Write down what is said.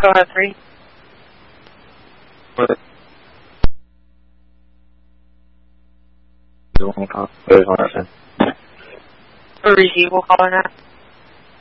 Go ahead, 3. What? A receive, we'll call her now.